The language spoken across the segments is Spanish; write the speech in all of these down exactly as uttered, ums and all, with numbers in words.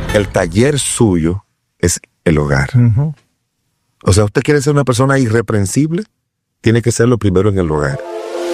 el taller suyo es el hogar. Uh-huh. O sea, usted quiere ser una persona irreprensible, tiene que serlo primero en el hogar.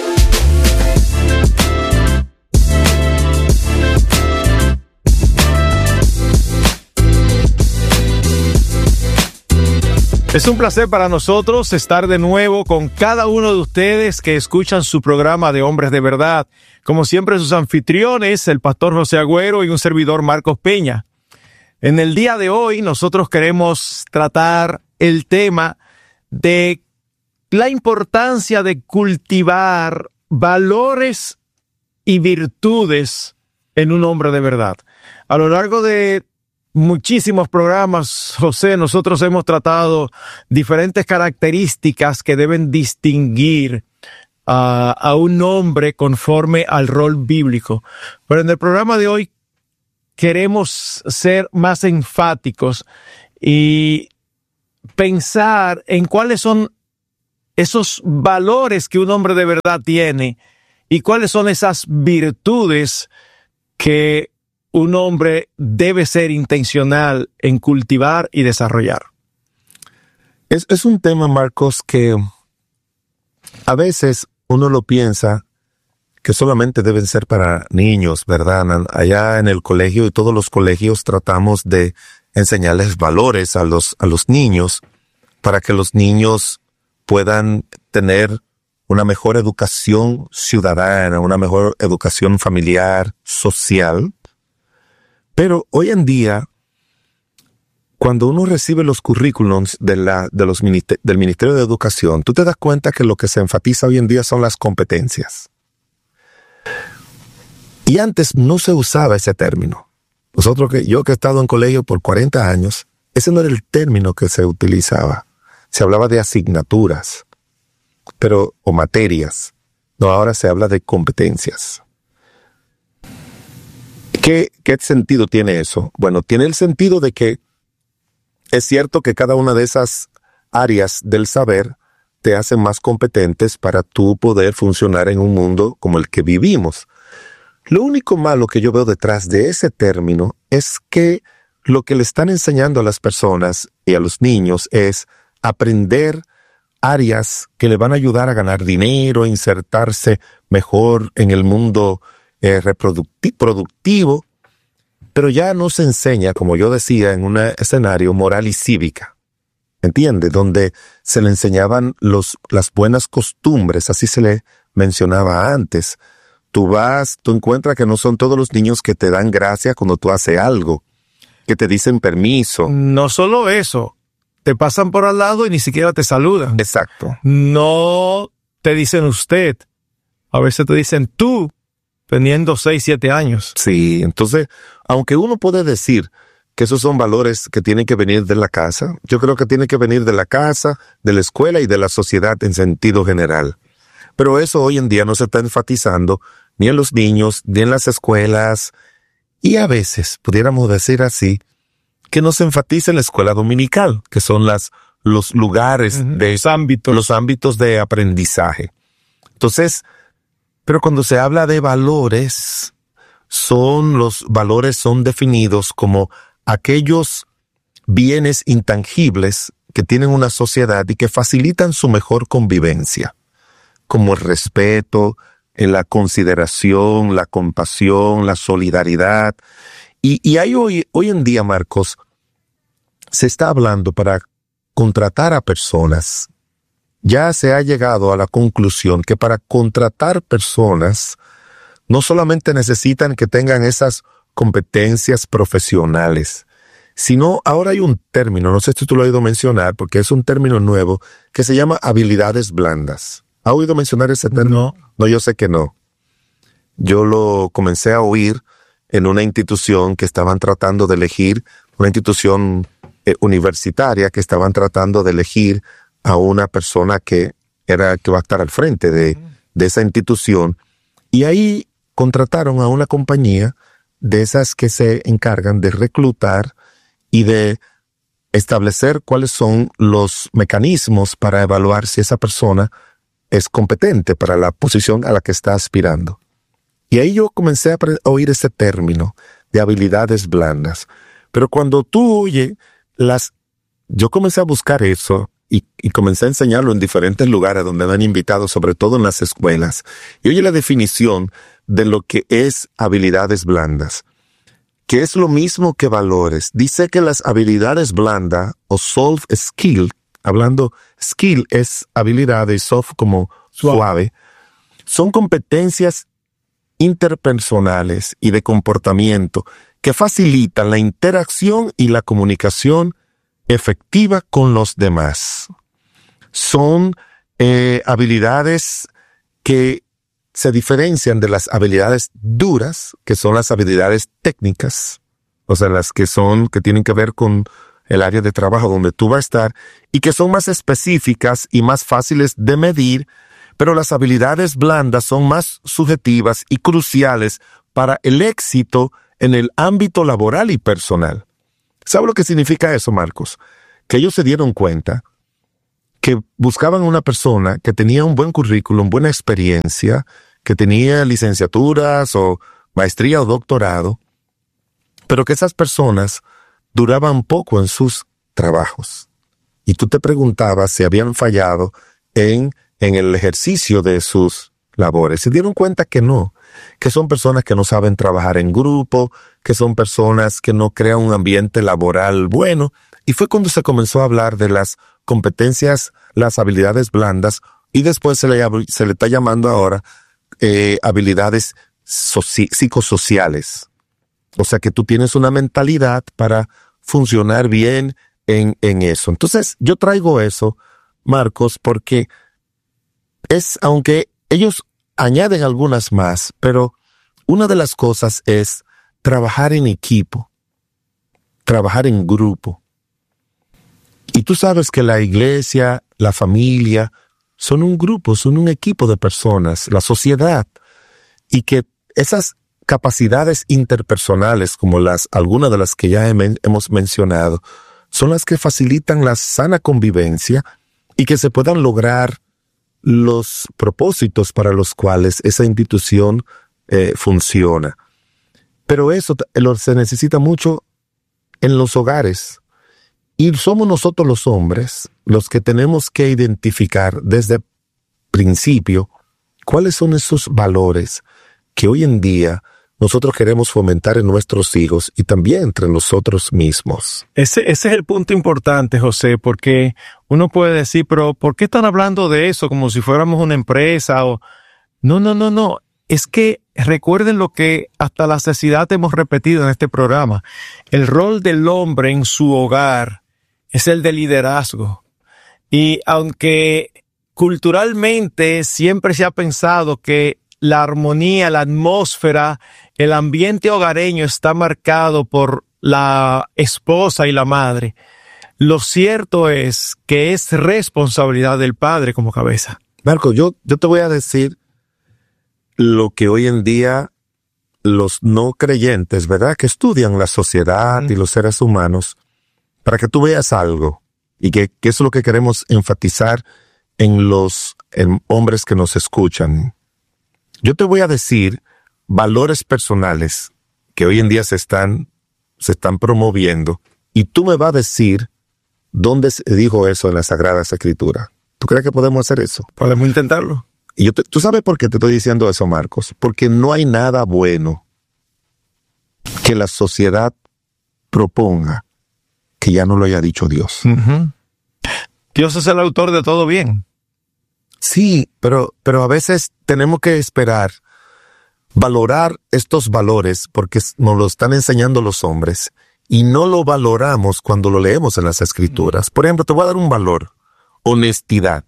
Es un placer para nosotros estar de nuevo con cada uno de ustedes que escuchan su programa de Hombres de Verdad. Como siempre, sus anfitriones, el pastor José Agüero y un servidor Marcos Peña. En el día de hoy, nosotros queremos tratar el tema de la importancia de cultivar valores y virtudes en un hombre de verdad. A lo largo de muchísimos programas, José, nosotros hemos tratado diferentes características que deben distinguir uh, a un hombre conforme al rol bíblico. Pero en el programa de hoy queremos ser más enfáticos y pensar en cuáles son esos valores que un hombre de verdad tiene y cuáles son esas virtudes que un hombre debe ser intencional en cultivar y desarrollar. Es, es un tema, Marcos, que a veces uno lo piensa que solamente deben ser para niños, ¿verdad? Allá en el colegio y todos los colegios tratamos de enseñarles valores a los, a los niños para que los niños puedan tener una mejor educación ciudadana, una mejor educación familiar, social. Pero hoy en día, cuando uno recibe los currículums de la, de los minister- del Ministerio de Educación, tú te das cuenta que lo que se enfatiza hoy en día son las competencias. Y antes no se usaba ese término. Nosotros que, yo que he estado en colegio por cuarenta años, ese no era el término que se utilizaba. Se hablaba de asignaturas, pero, o materias. No, ahora se habla de competencias. ¿Qué, ¿Qué sentido tiene eso? Bueno, tiene el sentido de que es cierto que cada una de esas áreas del saber te hacen más competentes para tú poder funcionar en un mundo como el que vivimos. Lo único malo que yo veo detrás de ese término es que lo que le están enseñando a las personas y a los niños es aprender áreas que le van a ayudar a ganar dinero, a insertarse mejor en el mundo Eh, reproducti- productivo, pero ya no se enseña, como yo decía, en un escenario moral y cívica, ¿entiende? Donde se le enseñaban los, las buenas costumbres, así se le mencionaba antes. Tú vas, tú encuentras que no son todos los niños que te dan gracias cuando tú haces algo, que te dicen permiso. No solo eso, te pasan por al lado y ni siquiera te saludan. Exacto. No te dicen usted, a veces te dicen tú, teniendo seis, siete años. Sí, entonces, aunque uno puede decir que esos son valores que tienen que venir de la casa, yo creo que tienen que venir de la casa, de la escuela y de la sociedad en sentido general. Pero eso hoy en día no se está enfatizando ni en los niños, ni en las escuelas, y a veces, pudiéramos decir así, que no se enfatiza en la escuela dominical, que son las, los lugares, uh-huh, de los ámbitos. los ámbitos de aprendizaje. Entonces, pero cuando se habla de valores, son los valores son definidos como aquellos bienes intangibles que tienen una sociedad y que facilitan su mejor convivencia, como el respeto, la consideración, la compasión, la solidaridad. Y, y hay hoy, hoy en día, Marcos, se está hablando para contratar a personas. Ya se ha llegado a la conclusión que para contratar personas no solamente necesitan que tengan esas competencias profesionales, sino ahora hay un término, no sé si tú lo has oído mencionar, porque es un término nuevo, que se llama habilidades blandas. ¿Has oído mencionar ese término? No. No, yo sé que no. Yo lo comencé a oír en una institución que estaban tratando de elegir, una institución eh, universitaria que estaban tratando de elegir a una persona que era que va a estar al frente de, de esa institución, y ahí contrataron a una compañía de esas que se encargan de reclutar y de establecer cuáles son los mecanismos para evaluar si esa persona es competente para la posición a la que está aspirando. Y ahí yo comencé a oír ese término de habilidades blandas. Pero cuando tú oyes las... Yo comencé a buscar eso y, y comencé a enseñarlo en diferentes lugares donde me han invitado, sobre todo en las escuelas. Y oye la definición de lo que es habilidades blandas, que es lo mismo que valores. Dice que las habilidades blandas o soft skill, hablando skill es habilidad y soft como suave, suave son competencias interpersonales y de comportamiento que facilitan la interacción y la comunicación efectiva con los demás. Son eh, habilidades que se diferencian de las habilidades duras, que son las habilidades técnicas, o sea, las que son, que tienen que ver con el área de trabajo donde tú vas a estar, y que son más específicas y más fáciles de medir, pero las habilidades blandas son más subjetivas y cruciales para el éxito en el ámbito laboral y personal. ¿Sabe lo que significa eso, Marcos? Que ellos se dieron cuenta que buscaban una persona que tenía un buen currículum, buena experiencia, que tenía licenciaturas o maestría o doctorado, pero que esas personas duraban poco en sus trabajos. Y tú te preguntabas si habían fallado en, en el ejercicio de sus labores. Se dieron cuenta que no, que son personas que no saben trabajar en grupo, que son personas que no crean un ambiente laboral bueno. Y fue cuando se comenzó a hablar de las competencias, las habilidades blandas, y después se le, se le está llamando ahora eh, habilidades soci- psicosociales. O sea que tú tienes una mentalidad para funcionar bien en, en eso. Entonces yo traigo eso, Marcos, porque es, aunque ellos añaden algunas más, pero una de las cosas es trabajar en equipo, trabajar en grupo. Y tú sabes que la iglesia, la familia, son un grupo, son un equipo de personas, la sociedad, y que esas capacidades interpersonales, como las algunas de las que ya he, hemos mencionado, son las que facilitan la sana convivencia y que se puedan lograr los propósitos para los cuales esa institución eh, funciona. Pero eso lo, se necesita mucho en los hogares. Y somos nosotros los hombres los que tenemos que identificar desde el principio cuáles son esos valores que hoy en día nosotros queremos fomentar en nuestros hijos y también entre nosotros mismos. Ese, ese es el punto importante, José, porque uno puede decir, pero ¿por qué están hablando de eso como si fuéramos una empresa? O No, no, no, no. Es que recuerden lo que hasta la saciedad hemos repetido en este programa. El rol del hombre en su hogar es el de liderazgo. Y aunque culturalmente siempre se ha pensado que la armonía, la atmósfera, el ambiente hogareño está marcado por la esposa y la madre, lo cierto es que es responsabilidad del padre como cabeza. Marco, yo, yo te voy a decir lo que hoy en día los no creyentes, ¿verdad?, que estudian la sociedad mm. y los seres humanos, para que tú veas algo, y que, que eso es lo que queremos enfatizar en los en hombres que nos escuchan. Yo te voy a decir valores personales que hoy en día se están, se están promoviendo, y tú me vas a decir dónde se dijo eso en las Sagradas Escrituras. ¿Tú crees que podemos hacer eso? Podemos intentarlo. Y yo te, ¿tú sabes por qué te estoy diciendo eso, Marcos? Porque no hay nada bueno que la sociedad proponga que ya no lo haya dicho Dios. Uh-huh. Dios es el autor de todo bien. Sí, pero, pero a veces tenemos que esperar, valorar estos valores porque nos lo están enseñando los hombres y no lo valoramos cuando lo leemos en las Escrituras. Por ejemplo, te voy a dar un valor: honestidad.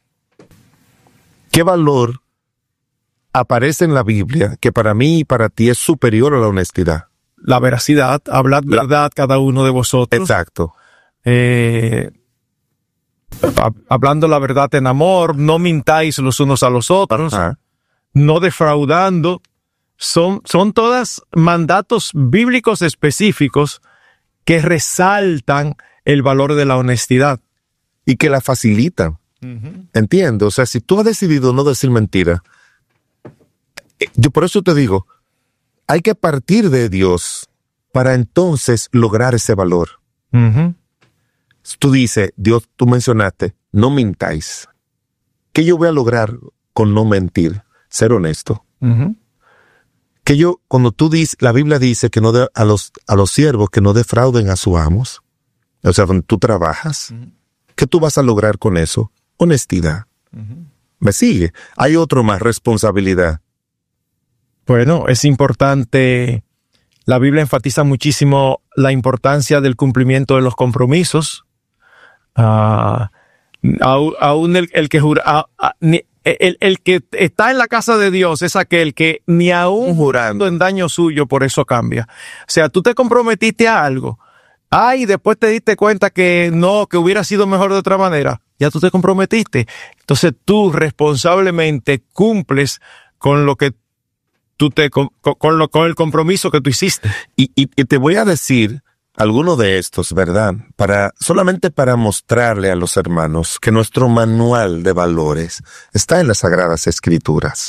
¿Qué valor aparece en la Biblia que para mí y para ti es superior a la honestidad? La veracidad, hablad la... verdad cada uno de vosotros. Exacto. Eh, hablando la verdad en amor, no mintáis los unos a los otros, Ajá. no defraudando. Son, son todas mandatos bíblicos específicos que resaltan el valor de la honestidad. Y que la facilitan. Uh-huh. Entiendo, o sea, si tú has decidido no decir mentira, yo por eso te digo, hay que partir de Dios para entonces lograr ese valor. Uh-huh. Tú dices, Dios, tú mencionaste, no mintáis. ¿Qué yo voy a lograr con no mentir? Ser honesto. Uh-huh. Que yo, cuando tú dices, la Biblia dice que no de, a los a los siervos que no defrauden a sus amos. O sea, cuando tú trabajas, uh-huh. ¿qué tú vas a lograr con eso? Honestidad. Uh-huh. ¿Me sigue? Hay otro más, responsabilidad. Bueno, es importante. La Biblia enfatiza muchísimo la importancia del cumplimiento de los compromisos. Uh, aún el, el que jura, uh, uh, ni, el, el que está en la casa de Dios es aquel que ni aún jurando en daño suyo por eso cambia. O sea, tú te comprometiste a algo. Ay, después te diste cuenta que no, que hubiera sido mejor de otra manera. Ya tú te comprometiste. Entonces tú responsablemente cumples con lo que tú te, con, con, lo, con el compromiso que tú hiciste. Y, y, y te voy a decir alguno de estos, ¿verdad? Para, solamente para mostrarle a los hermanos que nuestro manual de valores está en las Sagradas Escrituras.